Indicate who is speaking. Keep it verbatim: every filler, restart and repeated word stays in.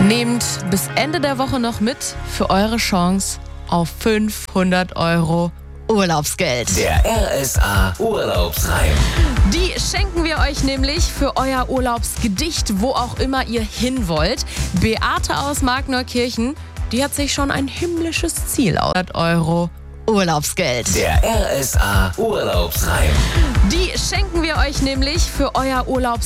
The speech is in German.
Speaker 1: Nehmt bis Ende der Woche noch mit für eure Chance auf fünfhundert Euro Urlaubsgeld.
Speaker 2: Der R S A Urlaubsreim.
Speaker 1: Die schenken wir euch nämlich für euer Urlaubsgedicht, wo auch immer ihr hin wollt. Beate aus Markneukirchen, die hat sich schon ein himmlisches Ziel aus. hundert Euro Urlaubsgeld.
Speaker 2: Der R S A Urlaubsreim.
Speaker 1: Die schenken wir euch nämlich für euer Urlaubsgeld.